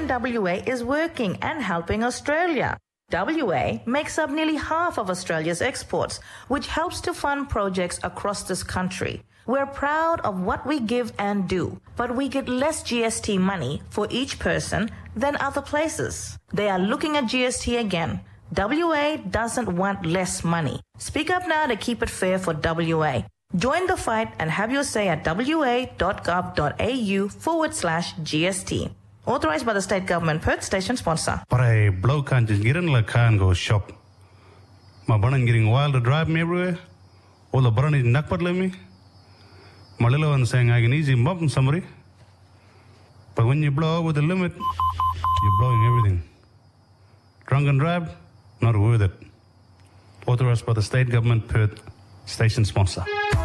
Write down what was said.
in WA is working and helping Australia. WA makes up nearly half of Australia's exports, which helps to fund projects across this country. We're proud of what we give and do, but we get less GST money for each person than other places. They are looking at GST again. WA doesn't want less money. Speak up now to keep it fair for WA. Join the fight and have your say at wa.gov.au/GST. Authorised by the State Government, Perth Station sponsor. Parai bloke can't just get in like can go shop. My burning getting wild to drive me everywhere. All the burning nakpat let me. My little one saying I can easy mob in somebody. But when you blow over the limit, you're blowing everything. Drunk and drive, not worth it. Authorised by the State Government, Perth Station sponsor.